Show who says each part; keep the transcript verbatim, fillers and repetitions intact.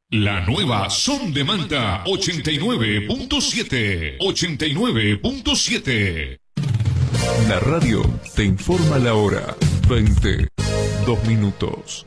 Speaker 1: La nueva Son de Manta ochenta y nueve punto siete. ochenta y nueve punto siete.
Speaker 2: La radio te informa la hora. veinte, dos minutos.